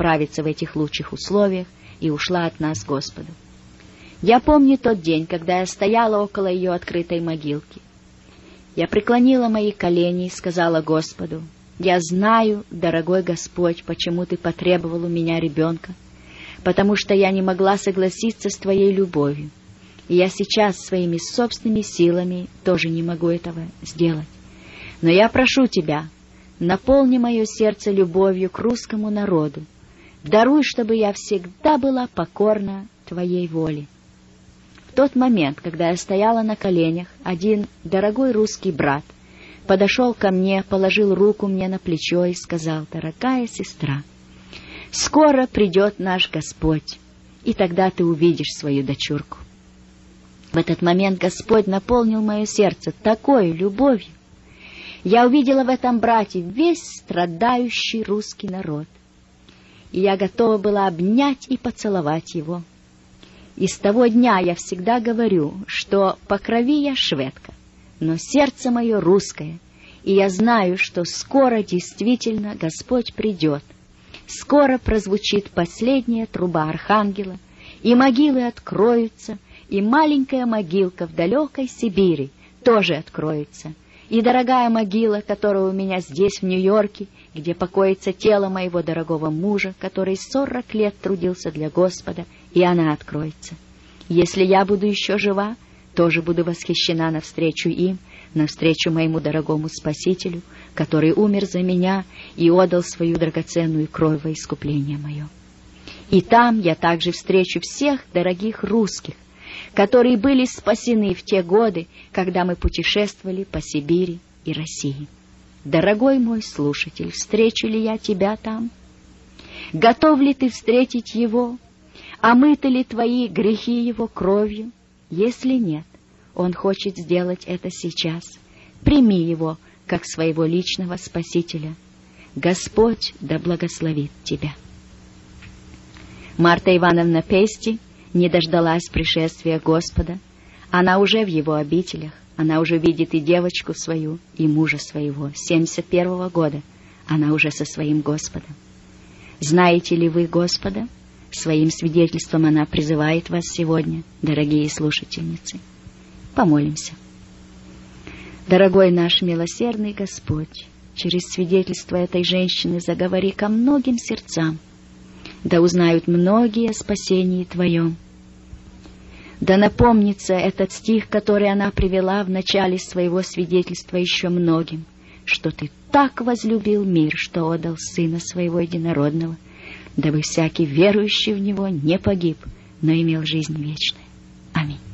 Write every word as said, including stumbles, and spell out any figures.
справиться в этих лучших условиях, и ушла от нас к Господу. Я помню тот день, когда я стояла около ее открытой могилки. Я преклонила мои колени и сказала Господу: «Я знаю, дорогой Господь, почему Ты потребовал у меня ребенка, потому что я не могла согласиться с Твоей любовью, и я сейчас своими собственными силами тоже не могу этого сделать. Но я прошу Тебя, наполни мое сердце любовью к русскому народу, даруй, чтобы я всегда была покорна Твоей воле». В тот момент, когда я стояла на коленях, один дорогой русский брат подошел ко мне, положил руку мне на плечо и сказал: «Дорогая сестра, скоро придет наш Господь, и тогда ты увидишь свою дочурку». В этот момент Господь наполнил мое сердце такой любовью. Я увидела в этом брате весь страдающий русский народ, и я готова была обнять и поцеловать его. И с того дня я всегда говорю, что по крови я шведка, но сердце мое русское, и я знаю, что скоро действительно Господь придет. Скоро прозвучит последняя труба архангела, и могилы откроются, и маленькая могилка в далекой Сибири тоже откроется, и дорогая могила, которая у меня здесь, в Нью-Йорке, где покоится тело моего дорогого мужа, который сорок лет трудился для Господа, и она откроется. Если я буду еще жива, тоже буду восхищена навстречу им, навстречу моему дорогому Спасителю, который умер за меня и отдал свою драгоценную кровь во искупление мое. И там я также встречу всех дорогих русских, которые были спасены в те годы, когда мы путешествовали по Сибири и России. Дорогой мой слушатель, встречу ли я тебя там? Готов ли ты встретить его? Омыты ли твои грехи его кровью? Если нет, он хочет сделать это сейчас. Прими его как своего личного Спасителя. Господь да благословит тебя. Марта Ивановна Пести не дождалась пришествия Господа. Она уже в его обителях. Она уже видит и девочку свою, и мужа своего. семьдесят первого года она уже со своим Господом. Знаете ли вы Господа? Своим свидетельством она призывает вас сегодня, дорогие слушательницы. Помолимся. Дорогой наш милосердный Господь, через свидетельство этой женщины заговори ко многим сердцам, да узнают многие о спасении Твоем. Да напомнится этот стих, который она привела в начале своего свидетельства еще многим, что Ты так возлюбил мир, что отдал Сына Своего Единородного, дабы всякий верующий в Него не погиб, но имел жизнь вечную. Аминь.